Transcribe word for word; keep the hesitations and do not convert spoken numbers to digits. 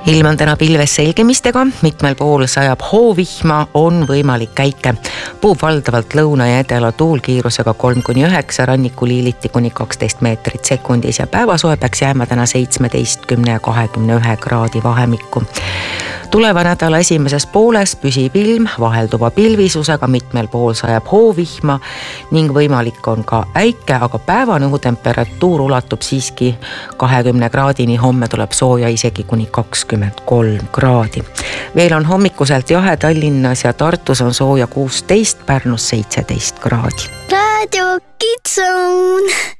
ilm on täna pilves selgemistega, mitmel pool sajab hoovihma, on võimalik käike. Puhub valdavalt lõuna ja edela tuulkiirusega kolm kuni üheksa, rannikuliiliti kuni kaksteist meetrit sekundis ja päevasoe peaks jääma täna seitsmeteist ja kahekümne ühe kraadi vahemikku. Tuleva nädala esimeses pooles püsib ilm vahelduva pilvisusega, mitmel pool sajab hoovihma ning võimalik on ka äike, aga päevane õhutemperatuur ulatub siiski kahekümne kraadini, homme tuleb sooja isegi kuni kakskümmend kolm kraadi. Veel on hommikuselt jahe, Tallinnas ja Tartus on sooja kuusteist, Pärnus seitseteist kraadi. Raadio Kitsun!